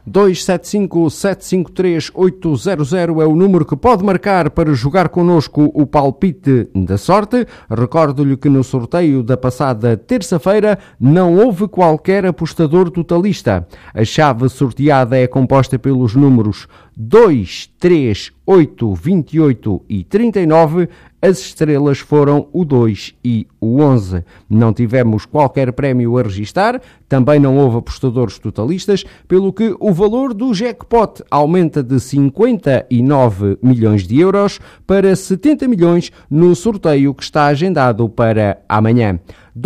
275-753-800 é o número que pode marcar para jogar connosco o palpite da sorte. Recordo-lhe que no sorteio da passada terça-feira não houve qualquer apostador totalista. A chave sorteada é composta pelos números 2, 3, 8, 28 e 39. As estrelas foram o 2 e o 11. Não tivemos qualquer prémio a registar, também não houve apostadores totalistas, pelo que o valor do jackpot aumenta de 59 milhões de euros para 70 milhões no sorteio que está agendado para amanhã.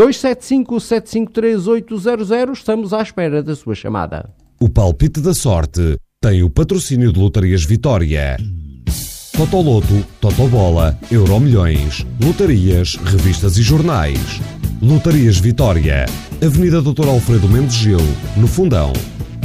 275-753-800, estamos à espera da sua chamada. O palpite da sorte tem o patrocínio de Lotarias Vitória. Totoloto, Totobola, Euromilhões, lotarias, revistas e jornais. Lotarias Vitória, Avenida Dr. Alfredo Mendes Gil, no Fundão.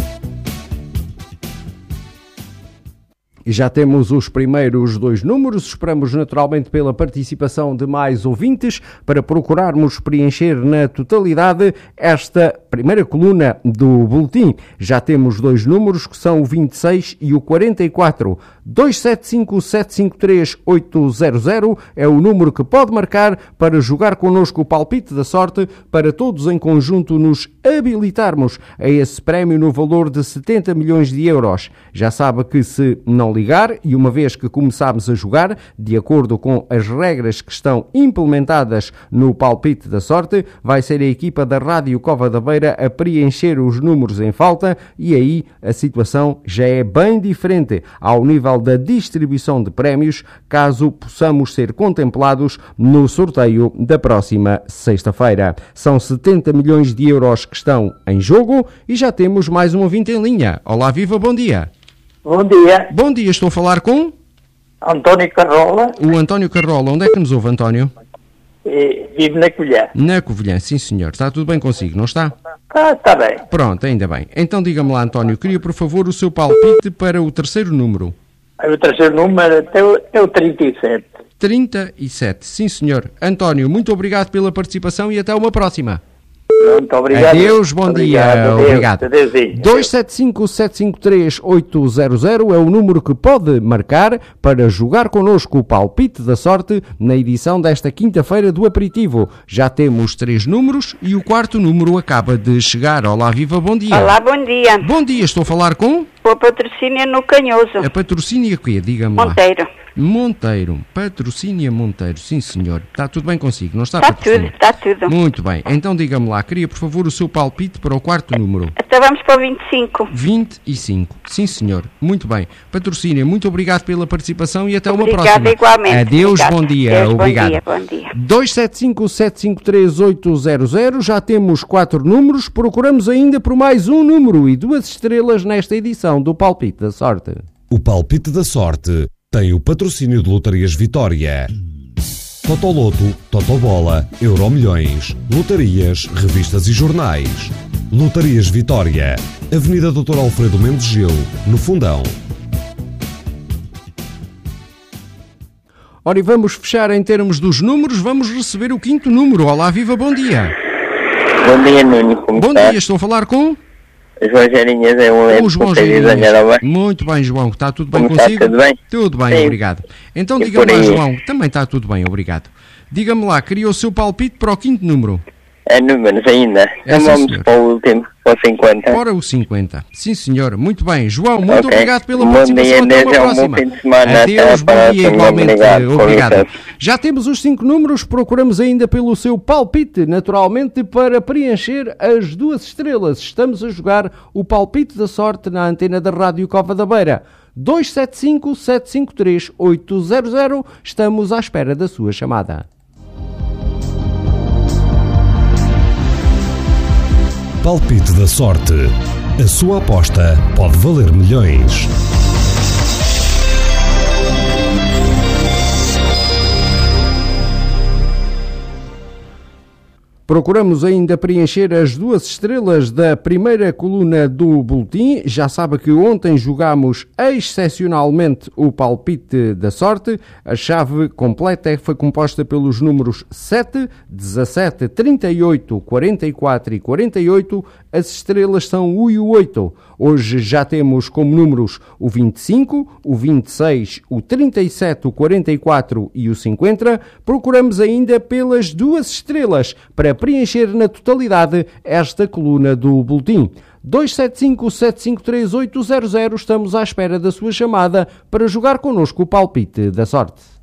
E já temos os primeiros dois números, esperamos naturalmente pela participação de mais ouvintes para procurarmos preencher na totalidade esta primeira coluna do boletim. Já temos dois números que são o 26 e o 44. 275-753-800 é o número que pode marcar para jogar connosco o palpite da sorte, para todos em conjunto nos habilitarmos a esse prémio no valor de 70 milhões de euros. Já sabe que se não ligar, e uma vez que começarmos a jogar, de acordo com as regras que estão implementadas no palpite da sorte, vai ser a equipa da Rádio Cova da Beira a preencher os números em falta e aí a situação já é bem diferente ao nível da distribuição de prémios, caso possamos ser contemplados no sorteio da próxima sexta-feira. São 70 milhões de euros que estão em jogo e já temos mais um ouvinte em linha. Olá, viva, bom dia. Bom dia. Bom dia, estou a falar com? António Carrola. O António Carrola, onde é que nos ouve, António? Vivo na Covilhã. Na Covilhã, sim senhor. Está tudo bem consigo, não está? Está bem. Pronto, ainda bem. Então diga-me lá, António, queria por favor o seu palpite para o terceiro número. O terceiro número é o 37. 37, sim senhor. António, muito obrigado pela participação e até uma próxima. Muito obrigado. Adeus, bom dia. Obrigado. 275-753-800 é o número que pode marcar para jogar connosco o palpite da sorte na edição desta quinta-feira do aperitivo. Já temos 3 números e o quarto número acaba de chegar. Olá, viva, bom dia. Olá, bom dia. Bom dia, estou a falar com? O Patrocínio no Canhoso. A Patrocínio o quê? Diga-me lá. Monteiro, Patrocínio Monteiro, sim senhor. Está tudo bem consigo, não está, Patrocínio? Está tudo. Muito bem, então diga-me lá, queria por favor o seu palpite para o quarto número. Então vamos para o 25. 25, sim senhor, muito bem. Patrocínio, muito obrigado pela participação e até uma próxima. Obrigada igualmente. Adeus, bom dia, Adeus, obrigado. Bom dia. 275-753-800, já temos 4 números, procuramos ainda por mais um número e 2 estrelas nesta edição do Palpite da Sorte. O Palpite da Sorte tem o patrocínio de Lotarias Vitória. Totoloto, Totobola, Euromilhões, lotarias, revistas e jornais. Lotarias Vitória, Avenida Dr. Alfredo Mendes Gil, no Fundão. Ora, e vamos fechar em termos dos números, vamos receber o quinto número. Olá, viva, bom dia. Bom dia, Nuno. Bom dia, estou a falar com? João Gerinhas é um João Muito bem, João. Está tudo bem consigo? Está tudo bem? Tudo bem, sim. Obrigado. Então diga-me lá, João. Também está tudo bem, obrigado. Diga-me lá, queria o seu palpite para o quinto número? É números ainda. Então vamos para o último, para o 50. Para o 50. Sim, senhor. Muito bem. João, muito obrigado pela participação. Até uma próxima. Adeus, bom dia, igualmente. Obrigado. Já temos os 5 números, procuramos ainda pelo seu palpite, naturalmente, para preencher as 2 estrelas. Estamos a jogar o palpite da sorte na antena da Rádio Cova da Beira. 275-753-800. Estamos à espera da sua chamada. Palpite da Sorte. A sua aposta pode valer milhões. Procuramos ainda preencher as 2 estrelas da primeira coluna do boletim. Já sabe que ontem jogámos excepcionalmente o palpite da sorte. A chave completa foi composta pelos números 7, 17, 38, 44 e 48. As estrelas são o e o 8. Hoje já temos como números o 25, o 26, o 37, o 44 e o 50. Procuramos ainda pelas 2 estrelas para preencher na totalidade esta coluna do boletim. 275-753-800. Estamos à espera da sua chamada para jogar connosco o palpite da sorte.